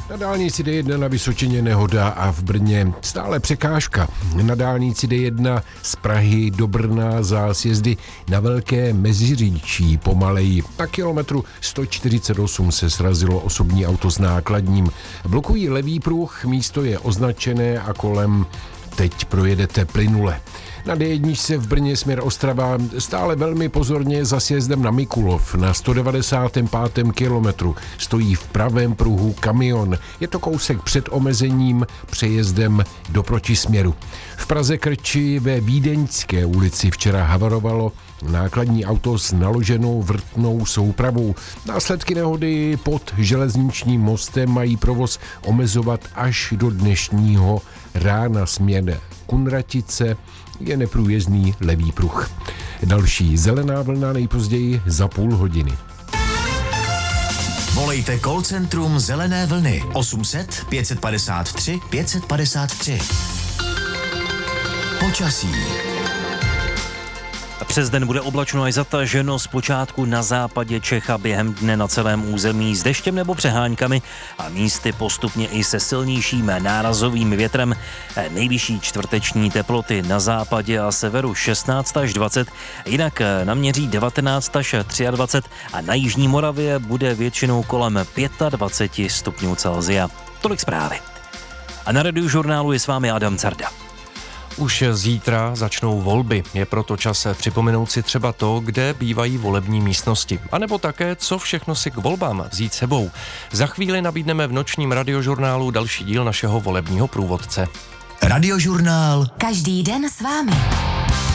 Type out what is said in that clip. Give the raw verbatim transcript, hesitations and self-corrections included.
Na dálnici D jedna na Vysočině nehoda a v Brně stále překážka. Na dálnici D jedna z Prahy do Brna za sjezdy na Velké Meziříčí pomaleji. Na kilometru sto čtyřicet osm se srazilo osobní auto s nákladním. Blokují levý pruh, místo je označené a kolem teď projedete plynule. Na D jedna se v Brně směr Ostrava stále velmi pozorně za sjezdem na Mikulov. Na sto devadesátém pátém kilometru stojí v pravém pruhu kamion. Je to kousek před omezením přejezdem do protisměru. V Praze Krči ve Vídeňské ulici včera havarovalo nákladní auto s naloženou vrtnou soupravou. Následky nehody pod železničním mostem mají provoz omezovat až do dnešního rána. Směr Kunratice je neprůjezdný levý pruh. Další zelená vlna nejpozději za půl hodiny. Volejte call centrum Zelené vlny osm set pět padesát tři pět padesát tři. Počasí. Přes den bude oblačno až zataženo, zpočátku na západě Čech a během dne na celém území s deštěm nebo přeháňkami a místy postupně i se silnějším nárazovým větrem. Nejvyšší čtvrteční teploty na západě a severu šestnáct až dvacet, jinak naměří devatenáct až dvacet tři a na jižní Moravě bude většinou kolem dvacet pět stupňů Celsia. Tolik zprávy. A na Radiožurnálu je s vámi Adam Carda. Už zítra začnou volby, je proto čas připomenout si třeba to, kde bývají volební místnosti. A nebo také, co všechno si k volbám vzít sebou. Za chvíli nabídneme v nočním Radiožurnálu další díl našeho volebního průvodce. Radiožurnál. Každý den s vámi.